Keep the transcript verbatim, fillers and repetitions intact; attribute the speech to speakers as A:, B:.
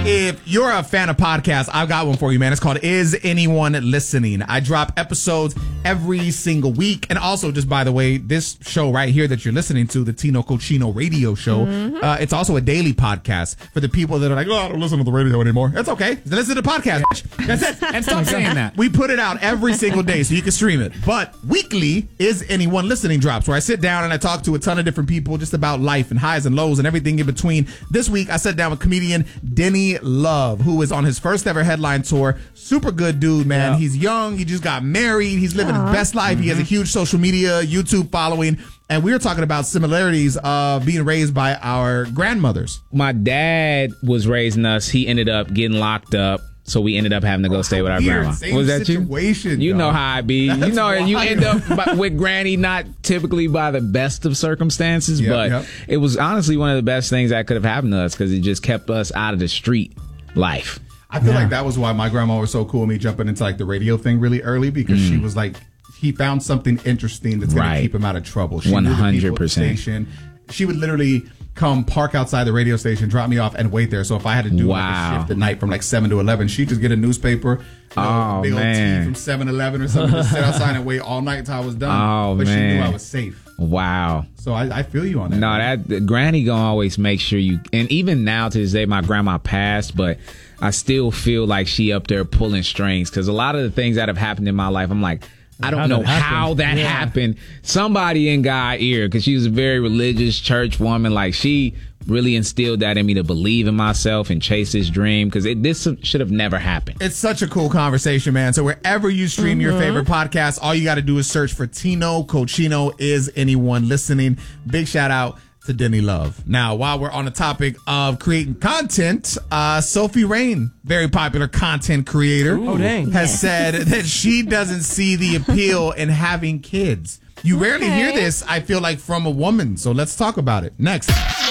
A: If you're a fan of podcasts, I've got one for you, man. It's called Is Anyone Listening? I drop episodes every single week. And also, just by the way, this show right here that you're listening to, the Tino Cochino radio show, mm-hmm. uh, it's also a daily podcast for the people that are like, oh, I don't listen to the radio anymore. That's okay. Listen to the podcast. That's it. And stop saying that. We put it out every single day so you can stream it. But weekly Is Anyone Listening drops, where I sit down and I talk to a ton of different people just about life and highs and lows and everything in between. This week, I sat down with comedian Denny Love, who is on his first ever headline tour. Super good dude, man. Yeah. He's young. He just got married. He's living Aww. his best life. Mm-hmm. He has a huge social media, YouTube following. And we were talking about similarities of being raised by our grandmothers.
B: My dad was raising us. He ended up getting locked up. So we ended up having to go oh, stay with our grandma.
A: Same
B: was that
A: situation,
B: you? You know how I be.
A: That's
B: you know,
A: wild.
B: You end up by, with granny, not typically by the best of circumstances, yep, but yep. it was honestly one of the best things that could have happened to us because it just kept us out of the street life.
A: I feel
B: yeah.
A: like that was why my grandma was so cool with me jumping into like the radio thing really early, because mm. she was like, he found something interesting that's going right. to keep him out of trouble. She
B: one hundred percent.
A: She would literally come park outside the radio station, drop me off, and wait there. So if I had to do
B: wow.
A: like a shift at night from like seven to eleven, she'd just get a newspaper, you know,
B: oh,
A: big old
B: man.
A: tea from seven eleven or something, just sit outside and wait all night until I was done.
B: Oh,
A: but
B: man.
A: she knew I was safe.
B: Wow.
A: So I, I feel you on that.
B: No,
A: man.
B: that granny gonna always make sure you, and even now to this day, my grandma passed, but I still feel like she up there pulling strings, because a lot of the things that have happened in my life, I'm like, I don't know how that yeah. happened. Somebody in God's ear, because she was a very religious church woman. Like, she really instilled that in me to believe in myself and chase this dream, because this should have never happened.
A: It's such a cool conversation, man. So wherever you stream mm-hmm. your favorite podcast, all you got to do is search for Tino Cochino. Is Anyone Listening? Big shout out to Denny Love. Now, while we're on the topic of creating content, uh, Sophie Rain, very popular content creator,
C: Ooh. Oh, dang.
A: has said that she doesn't see the appeal in having kids. You rarely
D: Okay.
A: hear this, I feel like, from a woman. So let's talk about it. Next.